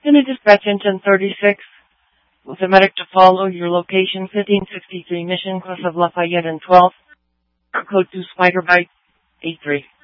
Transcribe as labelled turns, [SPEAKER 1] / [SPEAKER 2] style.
[SPEAKER 1] In a dispatch engine 36, with a medic to follow your location 1563 Mission, Cliff of Lafayette and 12, code 2 Spider Bite 83.